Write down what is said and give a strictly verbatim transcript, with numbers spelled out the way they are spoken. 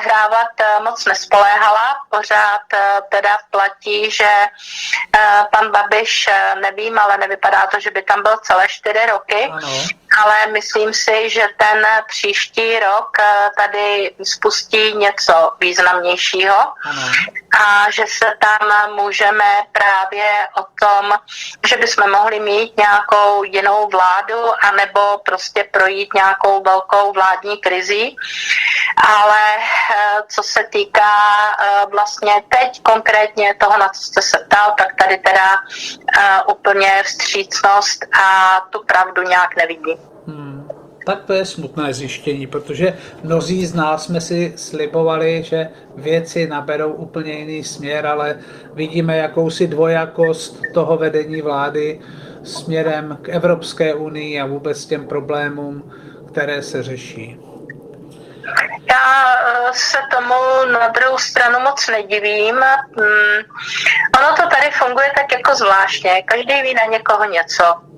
vyhrávat moc nespoléhala. Pořád teda platí, že pan Babiš, nevím, ale nevypadá to, že by tam byl celé čtyři roky. Ano. Ale myslím si, že ten příští rok tady spustí něco významnějšího. Ano. A že se tam můžeme právě o tom, že bychom mohli mít nějakou jinou vládu anebo prostě projít nějakou velkou vládní krizí. Ale co se týká vlastně teď konkrétně toho, na co jste se ptal, tak tady teda úplně vstřícnost a tu pravdu nějak nevidím. Hmm. Tak to je smutné zjištění, protože mnozí z nás jsme si slibovali, že věci naberou úplně jiný směr, ale vidíme jakousi dvojakost toho vedení vlády směrem k Evropské unii a vůbec těm problémům, které se řeší. Já se tomu na druhou stranu moc nedivím. Hmm. Ono to tady funguje tak jako zvláštně. Každý ví na někoho něco.